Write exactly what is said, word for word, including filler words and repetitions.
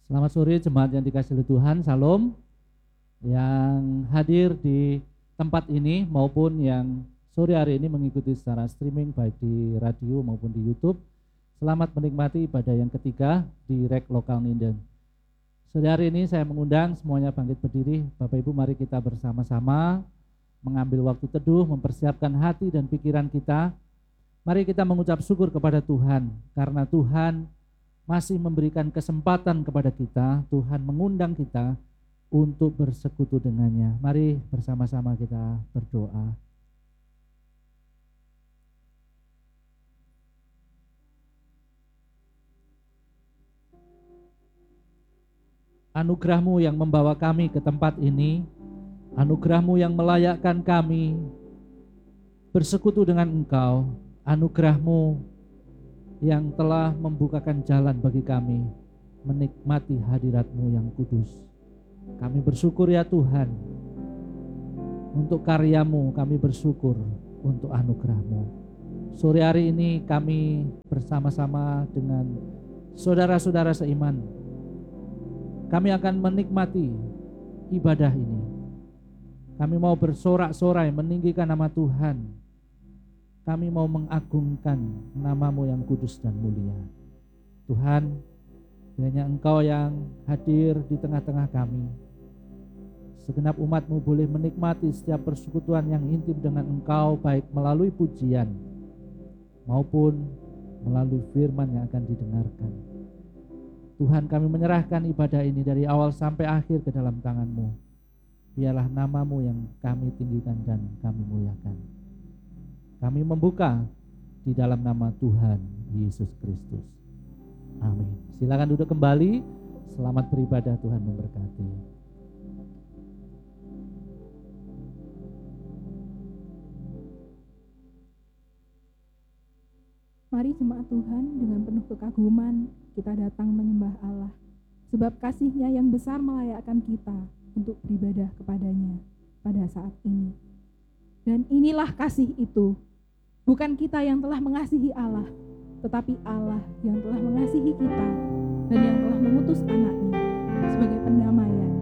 Selamat sore jemaat yang dikasihi oleh Tuhan, Salam. Yang hadir di tempat ini maupun yang sore hari ini mengikuti secara streaming baik di radio maupun di YouTube. Selamat menikmati ibadah yang ketiga di R E K Lokal Nginden. Sore hari ini saya mengundang semuanya bangkit berdiri. Bapak Ibu, mari kita bersama-sama mengambil waktu teduh, mempersiapkan hati dan pikiran kita. Mari kita mengucap syukur kepada Tuhan karena Tuhan masih memberikan kesempatan kepada kita. Tuhan mengundang kita untuk bersekutu dengannya. Mari bersama-sama kita berdoa. Anugerah-Mu yang membawa kami ke tempat ini, anugerah-Mu yang melayakkan kami bersekutu dengan Engkau, anugerah-Mu yang telah membukakan jalan bagi kami menikmati hadirat-Mu yang kudus. Kami bersyukur ya Tuhan untuk karya-Mu, kami bersyukur untuk anugerah-Mu. Sore hari ini kami bersama-sama dengan saudara-saudara seiman, kami akan menikmati ibadah ini. Kami mau bersorak-sorai meninggikan nama Tuhan. Kami mau mengagungkan nama-Mu yang kudus dan mulia. Tuhan, kiranya Engkau yang hadir di tengah-tengah kami. Segenap umat-Mu boleh menikmati setiap persekutuan yang intim dengan Engkau, baik melalui pujian maupun melalui firman yang akan didengarkan. Tuhan, kami menyerahkan ibadah ini dari awal sampai akhir ke dalam tangan-Mu. Biarlah nama-Mu yang kami tinggikan dan kami muliakan. Kami membuka di dalam nama Tuhan Yesus Kristus. Amin. Silakan duduk kembali. Selamat beribadah, Tuhan memberkati. Mari jemaat Tuhan, dengan penuh kekaguman kita datang menyembah Allah. Sebab kasih-Nya yang besar melayakkan kita untuk beribadah kepadanya pada saat ini. Dan inilah kasih itu. Bukan kita yang telah mengasihi Allah, tetapi Allah yang telah mengasihi kita dan yang telah mengutus anaknya sebagai pendamaian